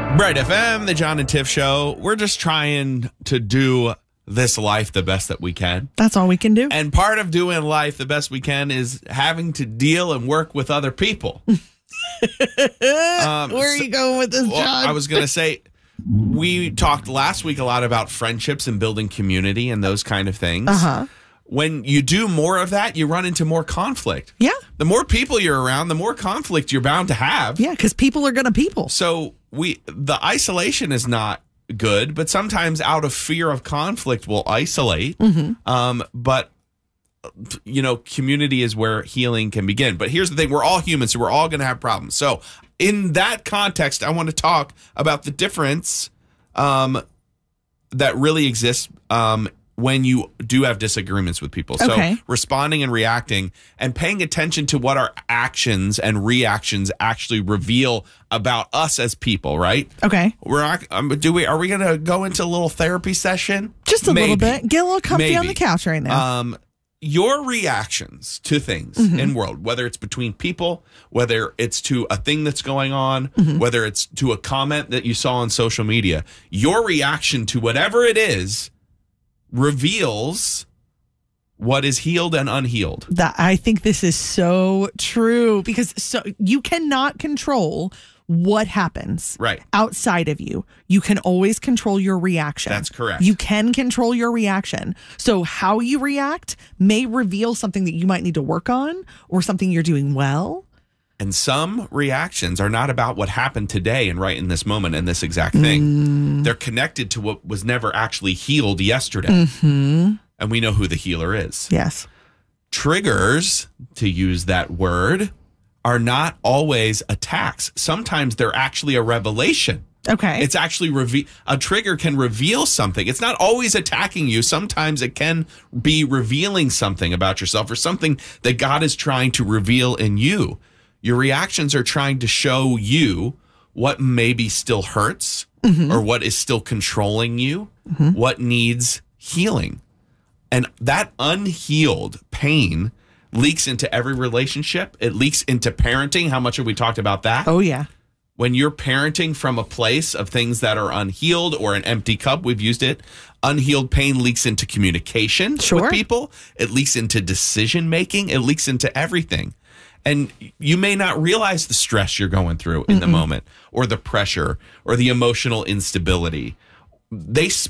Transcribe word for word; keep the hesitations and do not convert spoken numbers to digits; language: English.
Bright F M, the John and Tiff Show. We're just trying to do this life the best that we can. That's all we can do. And part of doing life the best we can is having to deal and work with other people. um, Where are you going with this, John? Well, I was going to say, we talked last week a lot about friendships and building community and those kind of things. Uh-huh. When you do more of that, you run into more conflict. Yeah. The more people you're around, the more conflict you're bound to have. Yeah, because people are going to people. So we the isolation is not good, but sometimes out of fear of conflict, we'll isolate. Mm-hmm. Um, but, you know, community is where healing can begin. But here's the thing. We're all humans, so we're all going to have problems. So in that context, I want to talk about the difference um, that really exists um when you do have disagreements with people. So okay. responding and reacting and paying attention to what our actions and reactions actually reveal about us as people, right? Okay. We're not, um, do we, are we going to go into a little therapy session? Just a Maybe. little bit. Get a little comfy Maybe. on the couch right now. Um, your reactions to things Mm-hmm. in world, whether it's between people, whether it's to a thing that's going on, Mm-hmm. whether it's to a comment that you saw on social media, your reaction to whatever it is reveals what is healed and unhealed. That I think this is so true because so you cannot control what happens Right. outside of you. You can always control your reaction. That's correct. You can control your reaction. So how you react may reveal something that you might need to work on or something you're doing well. And some reactions are not about what happened today and right in this moment and this exact thing. Mm. They're connected to what was never actually healed yesterday. Mm-hmm. And we know who the healer is. Yes. Triggers, to use that word, are not always attacks. Sometimes they're actually a revelation. Okay. It's actually reve- a trigger can reveal something. It's not always attacking you. Sometimes it can be revealing something about yourself or something that God is trying to reveal in you. Your reactions are trying to show you what maybe still hurts mm-hmm. or what is still controlling you, mm-hmm. what needs healing. And that unhealed pain leaks into every relationship. It leaks into parenting. How much have we talked about that? Oh, yeah. When you're parenting from a place of things that are unhealed or an empty cup, we've used it. Unhealed pain leaks into communication Sure. with people. It leaks into decision making. It leaks into everything. And you may not realize the stress you're going through in Mm-mm. the moment or the pressure or the emotional instability. They